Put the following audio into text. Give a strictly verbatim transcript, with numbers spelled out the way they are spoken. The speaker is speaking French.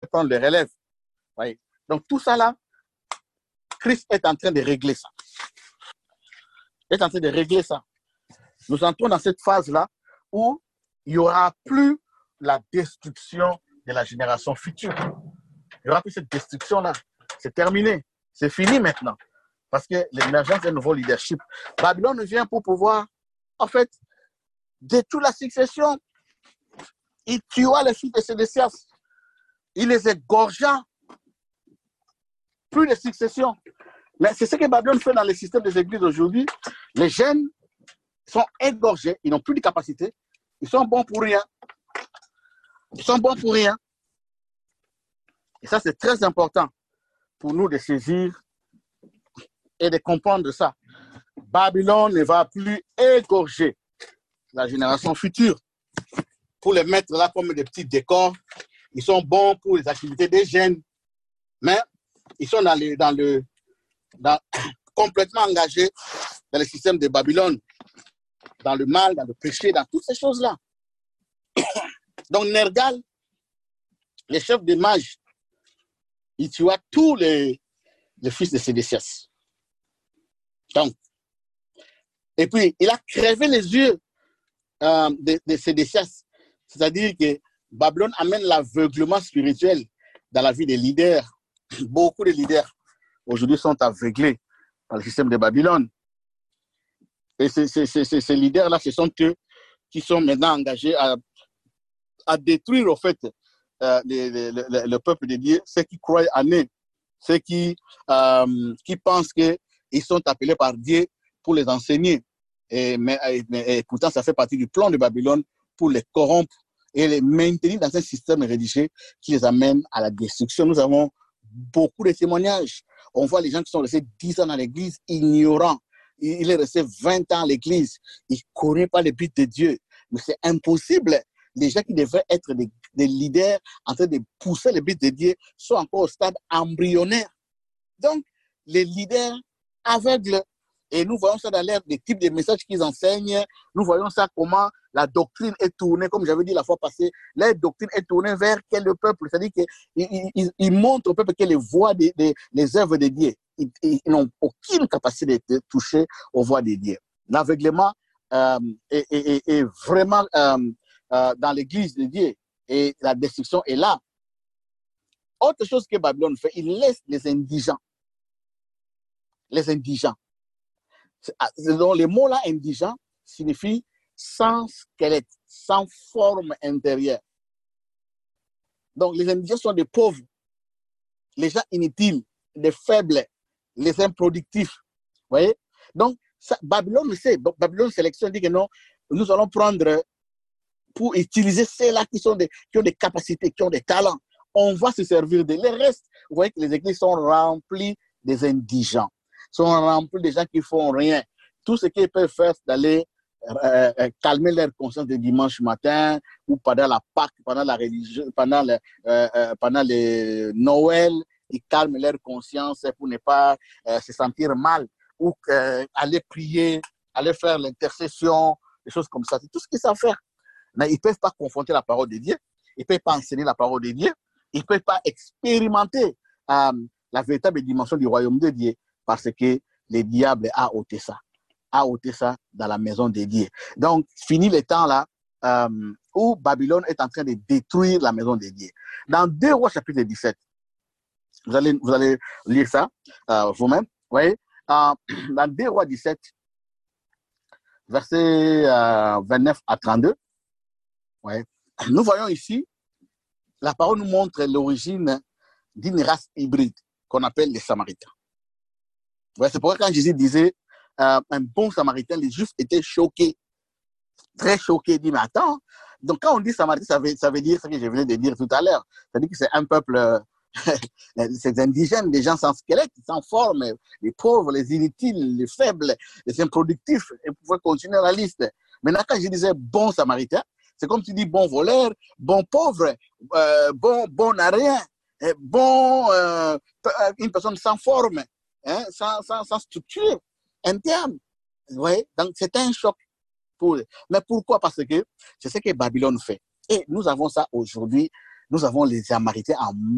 prendre le relève. Voyez. Donc tout ça là, Christ est en train de régler ça. Il est en train de régler ça. Nous entrons dans cette phase-là où il n'y aura plus la destruction de la génération future. Il n'y aura plus cette destruction-là. C'est terminé. C'est fini maintenant. Parce que l'émergence d'un nouveau leadership. Babylone vient pour pouvoir, en fait, détruire la succession. Il tua les fils de Sédécias. Il les égorgea. Plus de succession. Mais c'est ce que Babylone fait dans le système des églises aujourd'hui. Les jeunes sont égorgés. Ils n'ont plus de capacité. Ils sont bons pour rien. Ils sont bons pour rien. Et ça, c'est très important pour nous de saisir et de comprendre ça. Babylone ne va plus égorger la génération future pour les mettre là comme des petits décors. Ils sont bons pour les activités des jeunes, mais ils sont dans le, dans le, dans, complètement engagés dans le système de Babylone, dans le mal, dans le péché, dans toutes ces choses-là. Donc Nergal, le chef des mages, il tua tous les, les fils de Sédécias. Donc, et puis, il a crevé les yeux euh, de, de Sédécias. C'est-à-dire que Babylone amène l'aveuglement spirituel dans la vie des leaders. Beaucoup de leaders aujourd'hui sont aveuglés par le système de Babylone. Et ces, ces, ces, ces leaders-là, ce sont eux qui sont maintenant engagés à, à détruire, au fait, euh, le, le, le, le peuple de Dieu, ceux qui croient en eux, ceux qui, euh, qui pensent qu'ils sont appelés par Dieu pour les enseigner. Et, mais, mais, et pourtant, ça fait partie du plan de Babylone pour les corrompre et les maintenir dans un système religieux qui les amène à la destruction. Nous avons beaucoup de témoignages. On voit les gens qui sont restés dix ans dans l'église, ignorants. Il est resté vingt ans à l'église. Il ne connaît pas le but de Dieu. Mais c'est impossible. Les gens qui devraient être des, des leaders en train de pousser le but de Dieu sont encore au stade embryonnaire. Donc, les leaders aveugles, et nous voyons ça dans l'air des types de messages qu'ils enseignent, nous voyons ça comment la doctrine est tournée, comme j'avais dit la fois passée, la doctrine est tournée vers quel peuple, c'est-à-dire qu'ils ils, ils montrent au peuple que les voies, des, des, les œuvres de Dieu, ils, ils n'ont aucune capacité de toucher aux voies de Dieu. L'aveuglement euh, est, est, est vraiment euh, euh, dans l'église de Dieu, et la destruction est là. Autre chose que Babylone fait, il laisse les indigents. Les indigents. Donc, les mots-là, indigents, signifient sans squelette, sans forme intérieure. Donc, les indigents sont des pauvres, les gens inutiles, des faibles, les improductifs. Vous voyez? Donc, ça, Babylone sait, Babylone sélectionne, dit que non, nous allons prendre pour utiliser ceux-là qui, sont des, qui ont des capacités, qui ont des talents. On va se servir de les restes. Vous voyez que les églises sont remplies des indigents, sont remplis de gens qui ne font rien. Tout ce qu'ils peuvent faire, c'est d'aller euh, euh, calmer leur conscience le dimanche matin ou pendant la Pâque, pendant la religion, pendant le, euh, euh, pendant le Noël, ils calment leur conscience pour ne pas euh, se sentir mal ou euh, aller prier, aller faire l'intercession, des choses comme ça. C'est tout ce qu'ils savent faire. Mais ils ne peuvent pas confronter la parole de Dieu, ils ne peuvent pas enseigner la parole de Dieu, ils ne peuvent pas expérimenter euh, la véritable dimension du royaume de Dieu. Parce que le diable a ôté ça, a ôté ça dans la maison de Dieu. Donc, fini le temps là euh, où Babylone est en train de détruire la maison de Dieu. Dans deux Rois chapitre dix-sept, vous allez, vous allez lire ça euh, vous-même, vous voyez, euh, dans deux Rois dix-sept, versets euh, vingt-neuf à trente-deux, ouais, nous voyons ici, la parole nous montre l'origine d'une race hybride qu'on appelle les Samaritains. Ouais, c'est pourquoi quand Jésus disait euh, un bon Samaritain, les Juifs étaient choqués, très choqués. Ils disent, mais attends, donc quand on dit Samaritain, ça veut, ça veut dire ce que je venais de dire tout à l'heure. C'est-à-dire que c'est un peuple, euh, c'est indigènes, des gens sans squelette, sans forme, les pauvres, les inutiles, les faibles, les improductifs. Et vous pouvez continuer la liste. Maintenant, quand je disais bon Samaritain, c'est comme tu dis bon voleur, bon pauvre, euh, bon, bon à rien, bon, euh, une personne sans forme. Hein, sans, sans, sans structure interne. Ouais, donc c'est un choc pour eux. Mais pourquoi? Parce que c'est ce que Babylone fait. Et nous avons ça aujourd'hui. Nous avons les Samaritains en